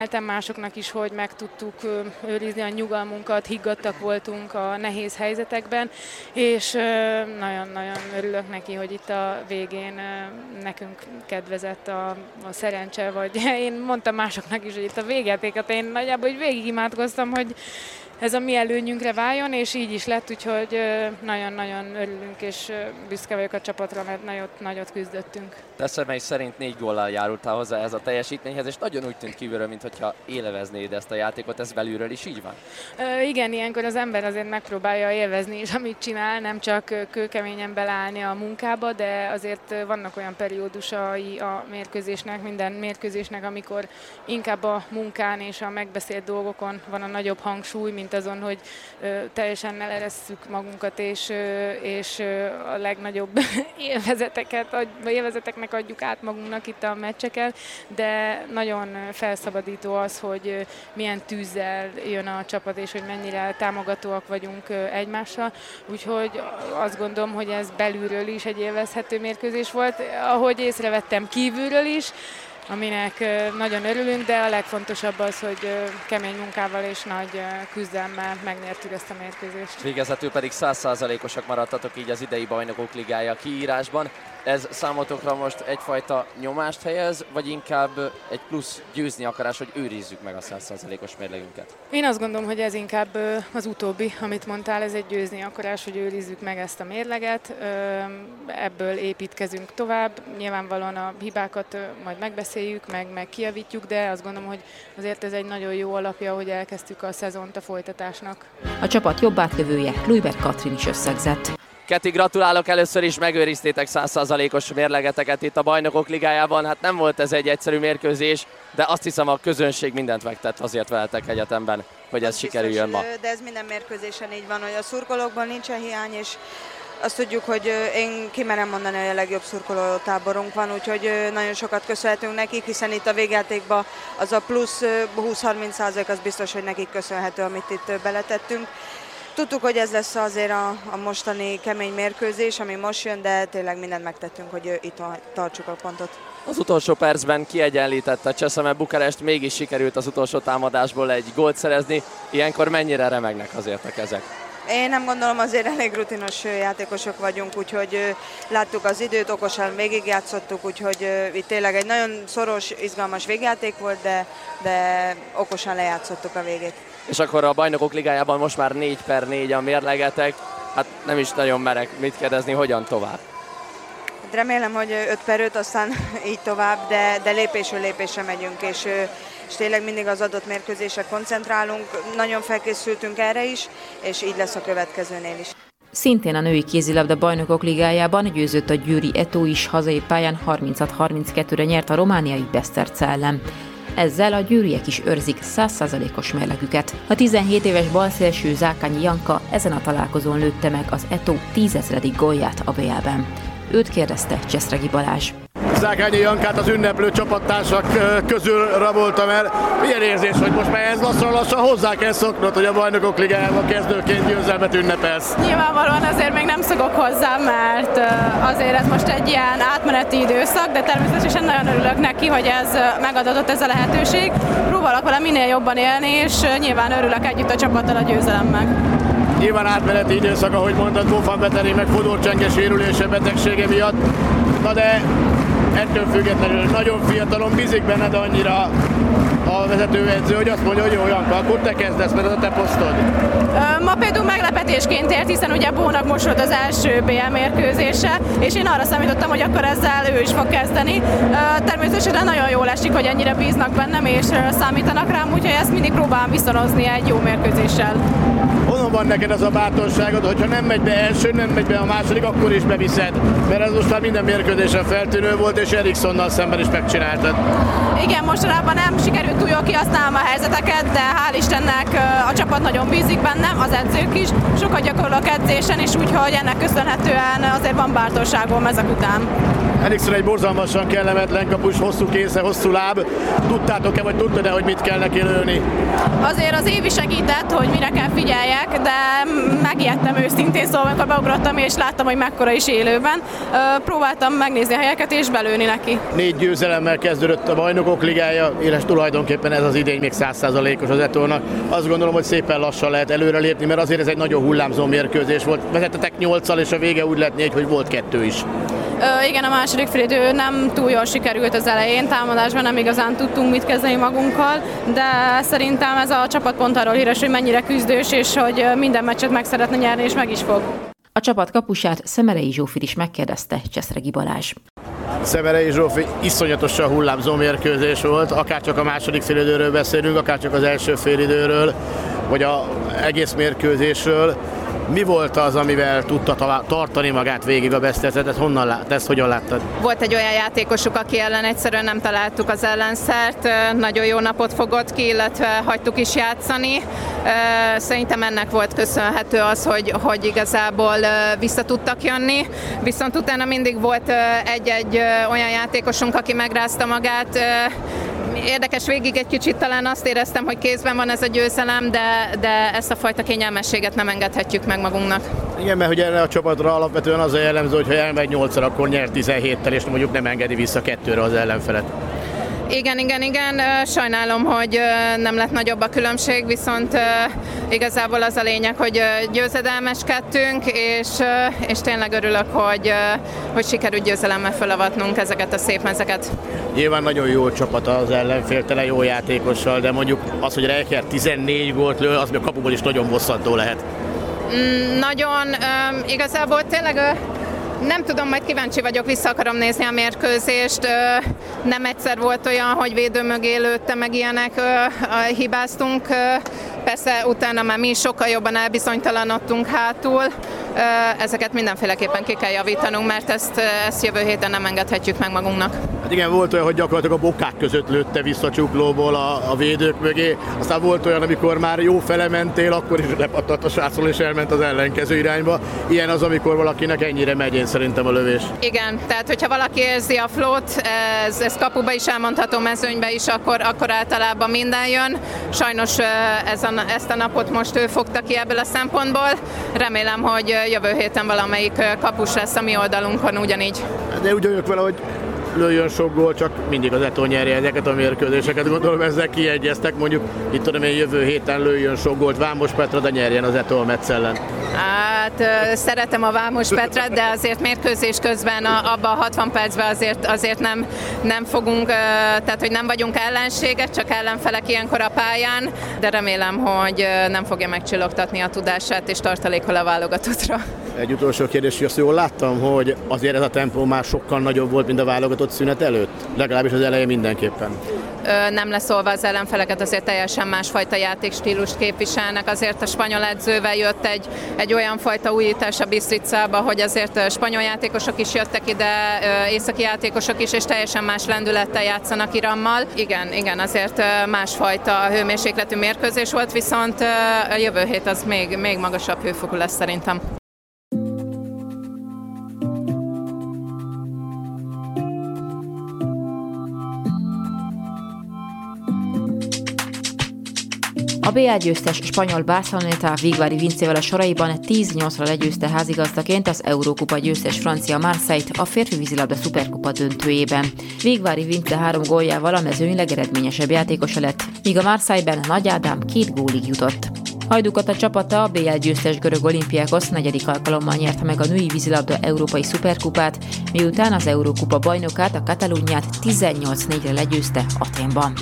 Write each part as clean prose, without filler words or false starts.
Másoknak is, hogy meg tudtuk őrizni a nyugalmunkat, higgadtak voltunk a nehéz helyzetekben, és nagyon-nagyon örülök neki, hogy itt a végén nekünk kedvezett a szerencse, vagy én mondtam másoknak is, hogy itt a végjátékat én nagyjából végig imádkoztam, hogy ez a mi előnyünkre váljon, és így is lett, úgyhogy nagyon-nagyon örülünk, és büszke vagyok a csapatra, mert nagyot küzdöttünk. Te személy szerint 4 góllal járultál hozzá ez a teljesítményhez, és nagyon úgy tűnt kívülről, mintha élveznéd ezt a játékot, ez belülről is így van? Igen, ilyenkor az ember azért megpróbálja élvezni is, amit csinál, nem csak kőkeményen beleállni a munkába, de azért vannak olyan periódusai a mérkőzésnek, minden mérkőzésnek, amikor inkább a munkán és a megbeszélt dolgokon van a nagyobb hangsúly, mint azon, hogy teljesen eleresszük magunkat, és a legnagyobb élvezeteknek adjuk át magunknak itt a meccseken, de nagyon felszabadító az, hogy milyen tűzzel jön a csapat, és hogy mennyire támogatóak vagyunk egymással. Úgyhogy azt gondolom, hogy ez belülről is egy élvezhető mérkőzés volt, ahogy észrevettem kívülről is, aminek nagyon örülünk, de a legfontosabb az, hogy kemény munkával és nagy küzdelemmel megnyertük ezt a mérkőzést. Végezetül pedig 100%-osak maradtatok így az idei Bajnokok Ligája kiírásban. Ez számotokra most egyfajta nyomást helyez, vagy inkább egy plusz győzni akarás, hogy őrizzük meg a 100%-os mérlegünket? Én azt gondolom, hogy ez inkább az utóbbi, amit mondtál, ez egy győzni akarás, hogy őrizzük meg ezt a mérleget. Ebből építkezünk tovább. Nyilvánvalóan a hibákat majd megbeszéljük, meg kijavítjuk, de azt gondolom, hogy azért ez egy nagyon jó alapja, hogy elkezdtük a szezont a folytatásnak. A csapat jobb átlövője Kluivert Katrin is összegzett. Keti, gratulálok, először is megőriztétek 100%-os mérlegeteket itt a Bajnokok Ligájában. Hát nem volt ez egy egyszerű mérkőzés, de azt hiszem a közönség mindent megtett azért veletek egyetemben, hogy ez sikerüljön ma. De ez minden mérkőzésen így van, hogy a szurkolókban nincsen hiány, és azt tudjuk, hogy én kimerem mondani, hogy a legjobb szurkolótáborunk van, úgyhogy nagyon sokat köszönhetünk nekik, hiszen itt a végjátékban az a plusz 20-30% az biztos, hogy nekik köszönhető, amit itt beletettünk. Tudtuk, hogy ez lesz azért a mostani kemény mérkőzés, ami most jön, de tényleg mindent megtettünk, hogy itt tartsuk a pontot. Az utolsó percben kiegyenlítette a Cseszeme Bukarest, mégis sikerült az utolsó támadásból egy gólt szerezni. Ilyenkor mennyire remegnek azért a kezek? Én nem gondolom, azért elég rutinos játékosok vagyunk, úgyhogy láttuk az időt, okosan végigjátszottuk, úgyhogy itt tényleg egy nagyon szoros, izgalmas végjáték volt, de okosan lejátszottuk a végét. És akkor a Bajnokok Ligájában most már 4/4 a mérlegetek, hát nem is nagyon merek mit kérdezni, hogyan tovább? Remélem, hogy 5/5, aztán így tovább, de lépésről lépésre megyünk, és tényleg mindig az adott mérkőzésre koncentrálunk, nagyon felkészültünk erre is, és így lesz a következőnél is. Szintén a női kézilabda Bajnokok Ligájában győzött a győri Eto is, hazai pályán 36-32-re nyert a romániai Beszterce ellen. Ezzel a győriek is őrzik 100%-os mérlegüket. A 17 éves balszélső Zákányi Janka ezen a találkozón lőtte meg az Eto 10 000. gólját a BL-ben. Őt kérdezte Cseszregi Balázs. Zákányi Jankát az ünneplő csapattársak közül raboltam el. Milyen érzés, hogy most már ez lassan hozzá kell szoknod, hogy a Bajnokok Ligájában kezdőként győzelmet ünnepelsz? Nyilvánvalóan azért még nem szokok hozzá, mert azért ez most egy ilyen átmeneti időszak, de természetesen nagyon örülök neki, hogy ez megadott ez a lehetőség. Próbálok vele minél jobban élni, és nyilván örülök együtt a csapattal a győzelemnek. Nyilván átmeneti időszak, ahogy mondtad, Bofan Beteri meg Fodor Csenge sérülése, betegsége miatt. Na de ettől függetlenül nagyon fiatalon bízik benned annyira a vezetőedző, hogy azt mondja, hogy jó, Janka, akkor te kezdesz, mert ez a te posztod. Ma például meglepetésként ért, hiszen ugye Bónak most volt az első BL mérkőzése, és én arra számítottam, hogy akkor ezzel ő is fog kezdeni. Természetesen nagyon jól esik, hogy ennyire bíznak bennem, és számítanak rám, úgyhogy ezt mindig próbálom viszonozni egy jó mérkőzéssel. Honnan van neked az a bátorságod, hogyha nem megy be első, nem megy be a második, akkor is beviszed? Mert ez most már minden mérkőzésen feltűnő volt, és Erikssonnal szemben is megcsináltad. Igen, mostanában nem sikerült túl jól kihasználnom a helyzeteket, de hál' Istennek a csapat nagyon bízik bennem, az edzők is, sokat gyakorlok edzésen, és úgyhogy ennek köszönhetően azért van bátorságom ezek után. Elixon egy borzalmasan kellemetlen kapus, hosszú késze, hosszú láb. Tudtátok-e, vagy tudtad-e, hogy mit kell neki lőni? Azért az Évi segített, hogy mire kell figyeljek, de megijedtem őszintén, szóval amikor beugrottam és láttam, hogy mekkora is élőben, próbáltam megnézni a helyeket és belőni neki. 4 győzelemmel kezdődött a Bajnokok Ligája, és tulajdonképpen ez az idény még 100%-os az Etolnak. Azt gondolom, hogy szépen lassan lehet előrelépni, mert azért ez egy nagyon hullámzó mérkőzés volt. Vezettetek 8-al, és a vége úgy lett 4, hogy volt 2 is. Igen, a második félidő nem túl jól sikerült az elején, támadásban nem igazán tudtunk mit kezdeni magunkkal, de szerintem ez a csapat pont arról híres, hogy mennyire küzdős, és hogy minden meccset meg szeretne nyerni, és meg is fog. A csapat kapusát Szemerei Zsófit is megkérdezte Cseszregi Balázs. Szemerei Zsófi iszonyatosan hullámzó mérkőzés volt, akár csak a második félidőről beszélünk, akár csak az első félidőről, vagy az egész mérkőzésről. Mi volt az, amivel tudta tartani magát végig a Besztercetet? Ezt hogyan láttad? Volt egy olyan játékosuk, aki ellen egyszerűen nem találtuk az ellenszert, nagyon jó napot fogott ki, illetve hagytuk is játszani. Szerintem ennek volt köszönhető az, hogy igazából vissza tudtak jönni, viszont utána mindig volt egy-egy olyan játékosunk, aki megrázta magát. Érdekes, végig egy kicsit talán azt éreztem, hogy kézben van ez a győzelem, de ezt a fajta kényelmességet nem engedhetjük meg magunknak. Igen, mert hogy erre a csapatra alapvetően az a jellemző, hogy ha elmegy 8-ra, akkor nyer 17-tel, és mondjuk nem engedi vissza 2-re az ellenfelet. Igen. Sajnálom, hogy nem lett nagyobb a különbség, viszont igazából az a lényeg, hogy győzedelmeskedtünk, és tényleg örülök, hogy sikerült győzelemmel felavatnunk ezeket a szép mezeket. Nyilván nagyon jó csapat az ellenfél, tele jó játékossal, de mondjuk az, hogy Reicher 14 gólt lő, az a kapuból is nagyon bosszantó lehet. Nagyon, igazából tényleg... Nem tudom, majd kíváncsi vagyok, vissza akarom nézni a mérkőzést. Nem egyszer volt olyan, hogy védő mögé lőtte, meg ilyenek hibáztunk. Persze utána már mi is sokkal jobban elbizonytalanodtunk hátul. Ezeket mindenféleképpen ki kell javítanunk, mert ezt jövő héten nem engedhetjük meg magunknak. Hát igen, volt olyan, hogy gyakorlatilag a bokák között lőtte vissza csuklóból a védők mögé. Aztán volt olyan, amikor már jó fele mentél, akkor is lepattant a srácról és elment az ellenkező irányba. Ilyen az, amikor valakinek ennyire megy, én szerintem a lövés. Igen, tehát hogyha valaki érzi a flót, ez kapuba is elmondható, mezőnybe is, akkor általában minden jön. Sajnos ezt a napot most ő fogta ki ebből a szempontból. Remélem, hogy jövő héten valamelyik kapus lesz a mi oldalunkon ugyanígy. De úgy vagyok vele, hogy lőjön sok gól, csak mindig az Eton nyerje ezeket a mérkőzéseket. Gondolom ezzel kiegyeztek, mondjuk itt tudom én jövő héten lőjön sok gólt Vámos Petra, de nyerjen az Eton Metz ellen. Hát szeretem a Vámos Petrát, de azért mérkőzés közben abban a 60 percben azért nem fogunk, tehát hogy nem vagyunk ellenségek, csak ellenfelek ilyenkor a pályán, de remélem, hogy nem fogja megcsillogtatni a tudását és tartalékol a válogatottra. Egy utolsó kérdés, hogy azt jól láttam, hogy azért ez a tempó már sokkal nagyobb volt, mint a válogatott szünet előtt? Legalábbis az elején mindenképpen. Nem leszólva az ellenfeleket, azért teljesen másfajta játékstílust képviselnek. Azért a spanyol edzővel jött egy olyan fajta újítás a Bistricába, hogy azért spanyol játékosok is jöttek ide, északi játékosok is, és teljesen más lendülettel játszanak Irammal. Igen, azért másfajta hőmérsékletű mérkőzés volt, viszont a jövő hét az még magasabb hőfokú lesz szerintem. A BL győztes spanyol Barceloneta Vigvári Vincével a soraiban 10-8-ra legyőzte házigazdaként az Eurókupa győztes francia Marseille-t a férfi vízilabda szuperkupa döntőjében. Vigvári Vince 3 góljával a mezőny legeredményesebb játékosa lett, míg a Marseille-ben Nagy Ádám 2 gólig jutott. Hajdúkat a csapata a BL győztes görög Olympiakos 4. alkalommal nyerte meg a női vízilabda európai szuperkupát, miután az Eurókupa bajnokát, a Catalunyát 18-4-re legyőzte Athénban.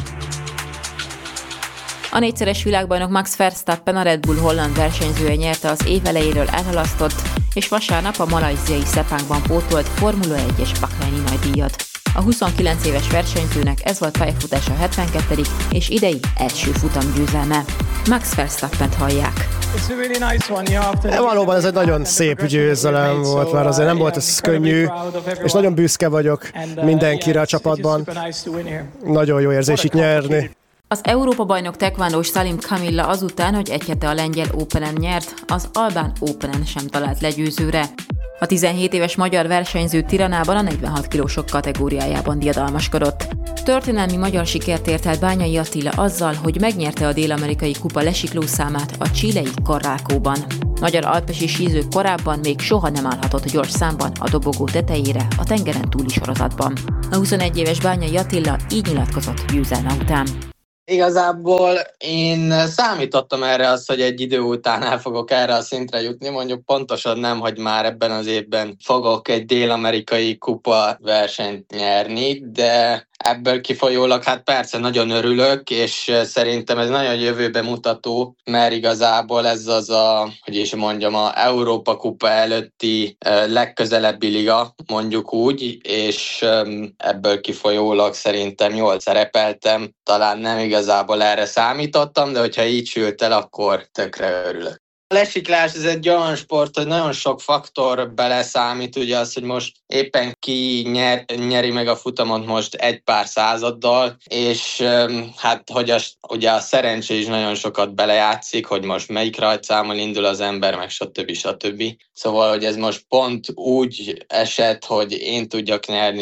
A 4-szeres világbajnok Max Verstappen, a Red Bull holland versenyzője nyerte az év elejéről elhalasztott, és vasárnap a malajziai Sepangban pótolt Formula 1-es Bahreini nagydíjat. A 29 éves versenyzőnek ez volt pályafutása 72. és idei első futamgyőzelme. Max Verstappent hallják. Valóban ez egy nagyon szép győzelem volt, mert azért nem volt ez könnyű, és nagyon büszke vagyok mindenkire a csapatban. Nagyon jó érzés itt nyerni. Az Európa-bajnok tekvándós Salim Kamilla azután, hogy egy hete a lengyel Openen nyert, az albán Openen sem talált legyőzőre. A 17 éves magyar versenyző Tiranában a 46 kilósok kategóriájában diadalmaskodott. Történelmi magyar sikert ért el Bányai Attila azzal, hogy megnyerte a dél-amerikai kupa lesiklószámát a chilei Carracóban. Magyar alpesi sízők korábban még soha nem állhatott gyors számban a dobogó tetejére a tengeren túli sorozatban. A 21 éves Bányai Attila így nyilatkozott győzelme után. Igazából én számítottam erre azt, hogy egy idő után el fogok erre a szintre jutni, mondjuk pontosan nem, hogy már ebben az évben fogok egy dél-amerikai kupa versenyt nyerni, de ebből kifolyólag hát persze nagyon örülök, és szerintem ez nagyon jövőbe mutató, mert igazából ez az a Európa kupa előtti legközelebbi liga, mondjuk úgy, és ebből kifolyólag szerintem jól szerepeltem. Talán nem igazából erre számítottam, de hogyha így sült el, akkor tökre örülök. A lesiklás ez egy olyan sport, hogy nagyon sok faktor beleszámít, ugye az, hogy most éppen ki nyeri meg a futamot most egy pár századdal, és hát hogy ugye a szerencse is nagyon sokat belejátszik, hogy most melyik rajtszámmal indul az ember, meg stb. Szóval, hogy ez most pont úgy esett, hogy én tudjak nyerni,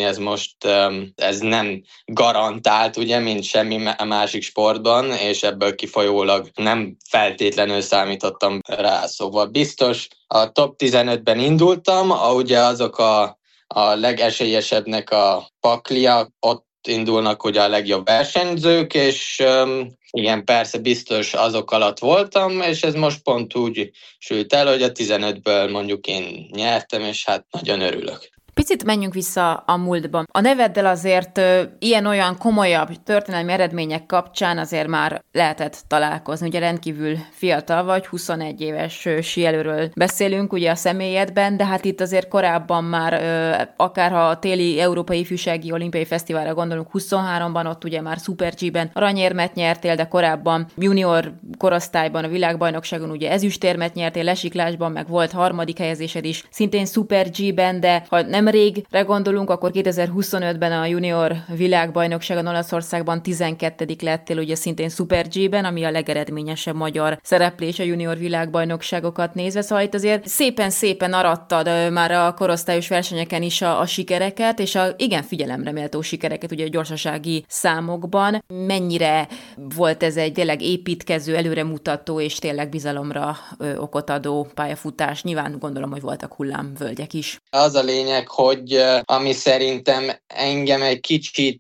ez nem garantált, ugye, mint semmi másik sportban, és ebből kifolyólag nem feltétlenül számítottam rá. Szóval biztos a top 15-ben indultam, ugye azok a legesélyesebbnek a paklia, ott indulnak ugye a legjobb versenyzők, és igen, persze biztos azok alatt voltam, és ez most pont úgy sült el, hogy a 15-ből mondjuk én nyertem, és hát nagyon örülök. Picit menjünk vissza a múltban. A neveddel azért ilyen-olyan komolyabb történelmi eredmények kapcsán azért már lehetett találkozni. Ugye rendkívül fiatal vagy, 21 éves síelőről beszélünk ugye a személyedben, de hát itt azért korábban már, akár ha a téli Európai Ifjúsági Olimpiai Fesztiválra gondolunk, 23-ban ott ugye már Super G-ben aranyérmet nyertél, de korábban junior korosztályban a világbajnokságon ugye ezüstérmet nyertél, lesiklásban meg volt harmadik helyezésed is, szintén Super G-ben, de ha nem régre gondolunk, akkor 2025-ben a junior világbajnokságon Olaszországban 12. lettél, ugye szintén Super G-ben, ami a legeredményesebb magyar szereplés a junior világbajnokságokat nézve, szóval itt azért szépen arattad már a korosztályos versenyeken is a sikereket, és a igen figyelemre méltó sikereket ugye a gyorsasági számokban. Mennyire volt ez egy tényleg építkező, előremutató és tényleg bizalomra okot adó pályafutás? Nyilván gondolom, hogy voltak hullámvölgyek is. Az a lényeg, hogy ami szerintem engem egy kicsit,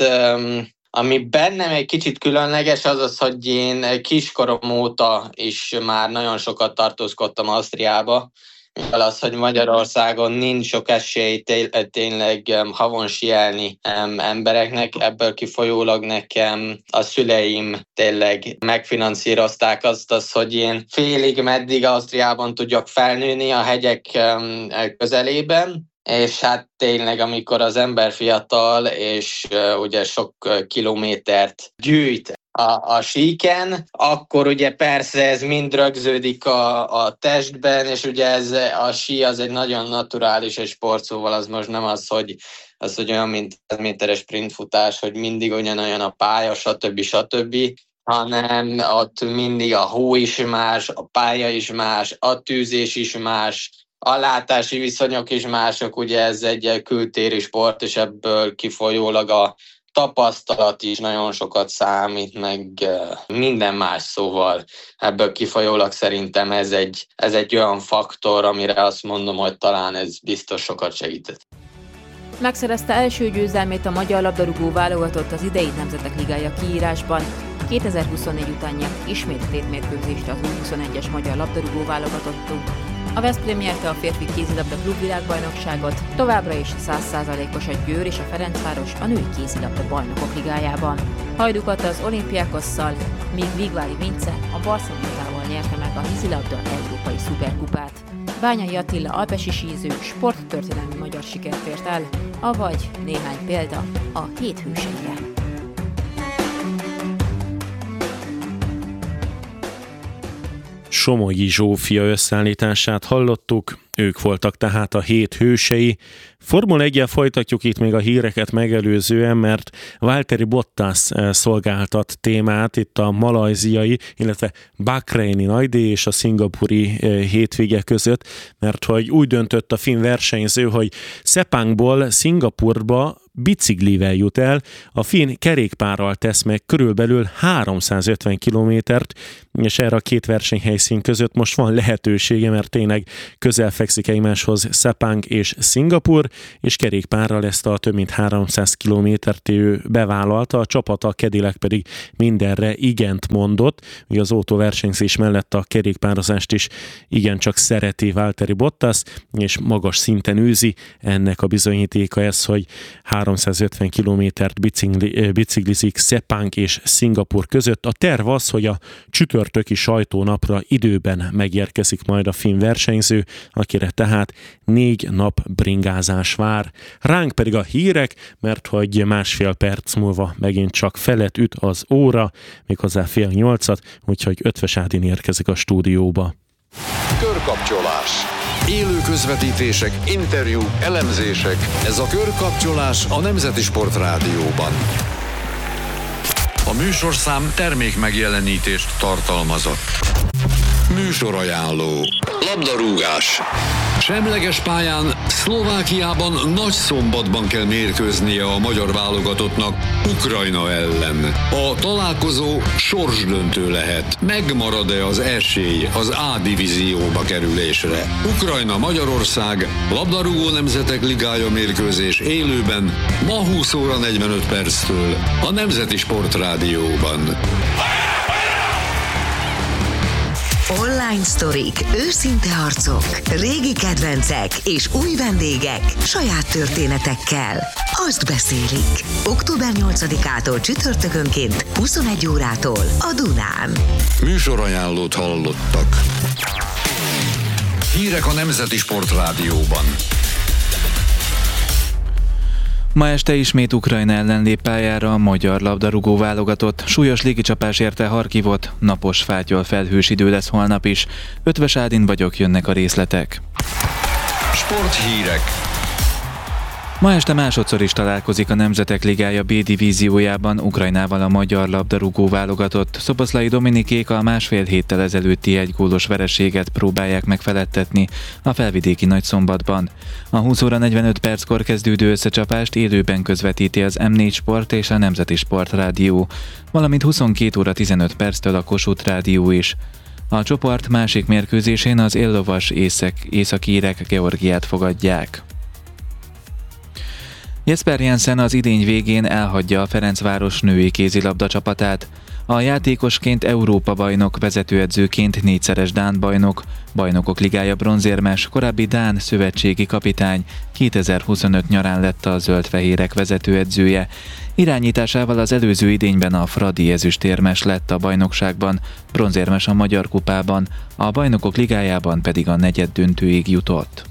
ami bennem egy kicsit különleges, az, hogy én kiskorom óta is már nagyon sokat tartózkodtam Ausztriába, mivel az, hogy Magyarországon nincs sok esély tényleg havon síelni embereknek, ebből kifolyólag nekem a szüleim tényleg megfinanszírozták azt, hogy én félig meddig Ausztriában tudjak felnőni a hegyek közelében, és hát tényleg, amikor az ember fiatal, és ugye sok kilométert gyűjt a síken, akkor ugye persze ez mind rögződik a testben, és ugye a sí az egy nagyon naturális sport, szóval az most nem az, hogy olyan, mint 100 méteres sprintfutás, hogy mindig ugyanolyan a pálya, stb., hanem ott mindig a hó is más, a pálya is más, a tűzés is más, a látási viszonyok is mások, ugye ez egy kültéri sport, és ebből kifolyólag a tapasztalat is nagyon sokat számít, meg minden más, szóval ebből kifolyólag szerintem ez egy olyan faktor, amire azt mondom, hogy talán ez biztos sokat segített. Megszerezte első győzelmét a magyar labdarúgó válogatott az idei Nemzetek Ligája kiírásban. 2024 után nyert ismét tétmérkőzést az U21-es magyar labdarúgó válogatottunk. A Veszprém nyerte a férfi kézilabda klubvilágbajnokságot, továbbra is 100%-os a Győr és a Ferencváros a női kézilabda bajnokok ligájában. Hajdukat az Olimpiákosszal, míg Vigvári Vince a Barcelonával nyerte meg a vízilabda európai szuperkupát. Bányai Attila alpesi síző sporttörténelmi magyar sikert ért el, avagy néhány példa a hét hőseire. Somogyi Zsófia összeállítását hallottuk, Ők voltak tehát a hét hősei. Formula 1-jel folytatjuk itt még a híreket megelőzően, mert Valtteri Bottas szolgáltat témát itt a malajziai, illetve bahreini nagydíj és a szingapúri hétvége között, mert hogy úgy döntött a finn versenyző, hogy Sepangból Szingapurba biciklivel jut el, a finn kerékpárral tesz meg körülbelül 350 kilométert, és erre a két versenyhelyszín között most van lehetősége, mert tényleg közel fekszik egymáshoz Sepang és Szingapur, és kerékpárral ezt a több mint 300 kilométert ő bevállalta, a csapata, a Cadillac pedig mindenre igent mondott, hogy az autóversenyzés mellett a kerékpározást is igencsak szereti Valtteri Bottas, és magas szinten űzi. Ennek a bizonyítéka ez, hogy 350 kilométert biciklizik Sepang és Szingapur között. A terv az, hogy a csütörtöki sajtónapra időben megérkezik majd a finn versenyző, akire tehát 4 nap bringázás vár. Ránk pedig a hírek, mert hogy másfél perc múlva megint csak felet üt az óra, méghozzá 7:30, úgyhogy Ötvös Ádin érkezik a stúdióba. Körkapcsolás. Élő közvetítések, interjúk, elemzések. Ez a Körkapcsolás a Nemzeti Sport Rádióban. A műsorszám termék megjelenítést tartalmazott. Műsorajánló. Labdarúgás. Semleges pályán Szlovákiában Nagyszombatban kell mérkőznie a magyar válogatottnak Ukrajna ellen. A találkozó sorsdöntő lehet. Megmarad-e az esély az A divízióba kerülésre? Ukrajna-Magyarország labdarúgó nemzetek ligája mérkőzés élőben ma 20 óra 45 perctől a Nemzeti Sport Rádióban. Online sztorik, őszinte arcok, régi kedvencek és új vendégek saját történetekkel. Azt beszélik. Október 8-ától csütörtökönként 21 órától a Dunán. Műsorajánlót hallottak. Hírek a Nemzeti Sport Rádióban. Ma este ismét Ukrajna ellen lép pályára a magyar labdarúgó válogatott. Súlyos légicsapás érte Harkivot, napos fátyol felhős idő lesz holnap is. Ötvös Ádin vagyok, jönnek a részletek. Sporthírek. Ma este másodszor is találkozik a Nemzetek Ligája B divíziójában Ukrajnával a magyar labdarúgó válogatott. Szoboszlai Dominikék a másfél héttel ezelőtti 1 gólos vereséget próbálják megfeledtetni a felvidéki Nagyszombatban. A 20 óra 45 perckor kezdődő összecsapást élőben közvetíti az M4 Sport és a Nemzeti Sport Rádió, valamint 22 óra 15 perctől a Kossuth Rádió is. A csoport másik mérkőzésén az éllovas északírek Georgiát fogadják. Jesper Jensen az idény végén elhagyja a Ferencváros női kézilabda csapatát. A játékosként Európa-bajnok, vezetőedzőként 4-szeres dán bajnok, Bajnokok Ligája bronzérmes, korábbi dán szövetségi kapitány, 2025 nyarán lett a zöld-fehérek vezetőedzője. Irányításával az előző idényben a Fradi ezüstérmes lett a bajnokságban, bronzérmes a Magyar Kupában, a Bajnokok Ligájában pedig a negyeddöntőig jutott.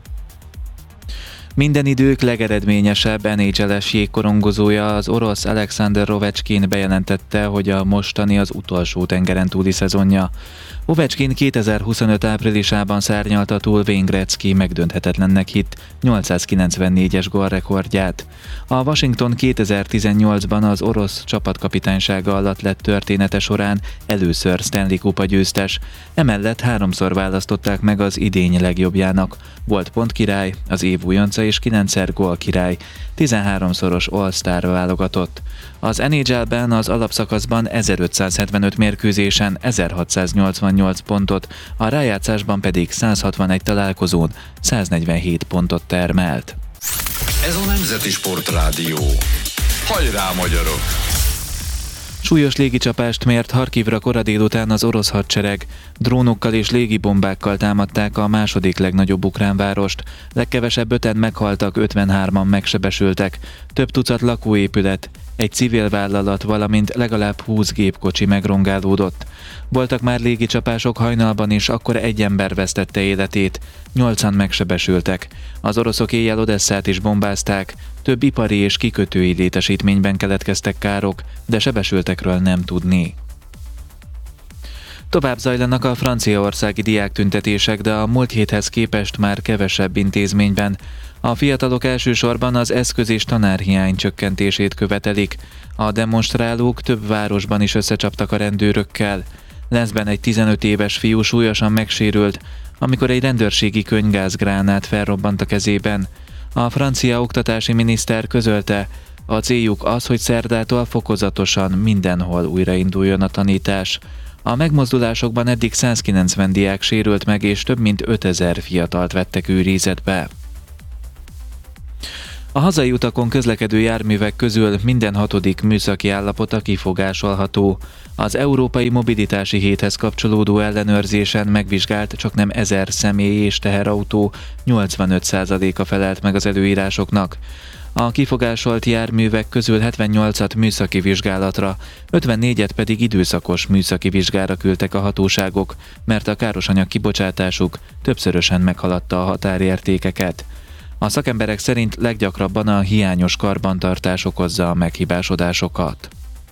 Minden idők legeredményesebb NHL-es jégkorongozója, az orosz Alexander Ovechkin bejelentette, hogy a mostani az utolsó tengeren túli szezonja. Ovechkin 2025 áprilisában szárnyalta túl Wayne Gretzky megdönthetetlennek hitt 894-es gólrekordját. A Washington 2018-ban az orosz csapatkapitánysága alatt lett története során először Stanley Kupa győztes, emellett 3-szor választották meg az idény legjobbjának. Volt pontkirály, az év újonca és 9-szer gólkirály, 13-szoros All-Star válogatott. Az NHL-ben az alapszakaszban 1575 mérkőzésen 1688 pontot, a rájátszásban pedig 161 találkozón 147 pontot termelt. Ez a Nemzeti Sport Rádió. Hajrá, magyarok! Súlyos légicsapást mért Harkivra kora délután az orosz hadsereg. Drónokkal és légibombákkal támadták a második legnagyobb ukrán várost. Legkevesebb 5-en meghaltak, 53-an megsebesültek. Több tucat lakóépület, egy civil vállalat, valamint legalább 20 gépkocsi megrongálódott. Voltak már légicsapások hajnalban is, akkor egy ember vesztette életét, 8-an megsebesültek. Az oroszok éjjel Odesszát is bombázták, több ipari és kikötői létesítményben keletkeztek károk, de sebesültekről nem tudni. Tovább zajlanak a franciaországi diáktüntetések, de a múlt héthez képest már kevesebb intézményben. A fiatalok elsősorban az eszköz- és tanárhiány csökkentését követelik. A demonstrálók több városban is összecsaptak a rendőrökkel. Lenzben egy 15 éves fiú súlyosan megsérült, amikor egy rendőrségi könygázgránát felrobbant a kezében. A francia oktatási miniszter közölte, a céljuk az, hogy szerdától fokozatosan mindenhol újrainduljon a tanítás. A megmozdulásokban eddig 190 diák sérült meg, és több mint 5000 fiatalt vettek őrizetbe. A hazai utakon közlekedő járművek közül minden 6. műszaki állapota kifogásolható. Az Európai Mobilitási Héthez kapcsolódó ellenőrzésen megvizsgált csaknem 1000 személy és teherautó 85%-a felelt meg az előírásoknak. A kifogásolt járművek közül 78-at műszaki vizsgálatra, 54-et pedig időszakos műszaki vizsgára küldtek a hatóságok, mert a károsanyag kibocsátásuk többszörösen meghaladta a határértékeket. A szakemberek szerint leggyakrabban a hiányos karbantartás okozza a meghibásodásokat.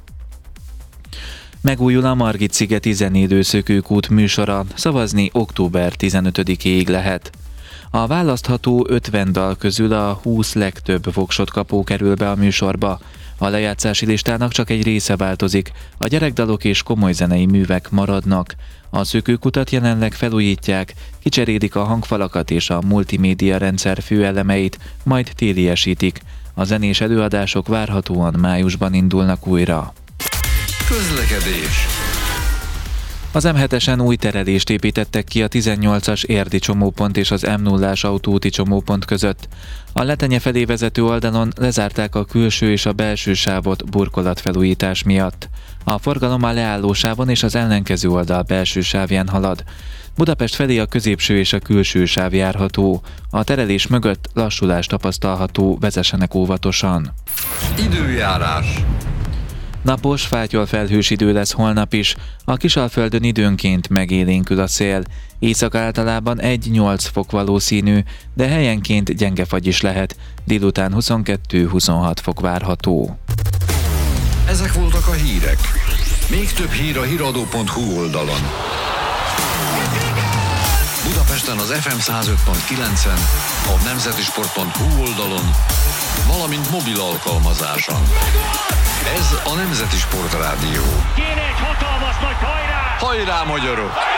Megújul a Margit-szigeti Zenélőszökőkút műsora, szavazni október 15-éig lehet. A választható 50 dal közül a 20 legtöbb voksot kapó kerül be a műsorba. A lejátszási listának csak egy része változik, a gyerekdalok és komoly zenei művek maradnak. A szökőkutat jelenleg felújítják, kicserélik a hangfalakat és a multimédia rendszer főelemeit, majd téliesítik. A zenés előadások várhatóan májusban indulnak újra. Közlekedés. Az M7-esen új terelést építettek ki a 18-as érdi csomópont és az M0-as autóúti csomópont között. A Letenye felé vezető oldalon lezárták a külső és a belső sávot burkolatfelújítás miatt. A forgalom a leálló sávon és az ellenkező oldal belső sávján halad. Budapest felé a középső és a külső sáv járható. A terelés mögött lassulás tapasztalható, vezessenek óvatosan. Időjárás. Napos, fátyol-felhős idő lesz holnap is, a Kisalföldön időnként megélénkül a szél. Éjszaka általában 1-8 fok valószínű, de helyenként gyenge fagy is lehet, délután 22-26 fok várható. Ezek voltak a hírek. Még több hír a hiradó.hu oldalon. Budapesten az FM 105.9-en, a nemzetisport.hu oldalon, valamint mobil alkalmazáson. Ez a Nemzeti Sport Rádió. Kéne egy hatalmas nagy hajrá! Hajrá, magyarok!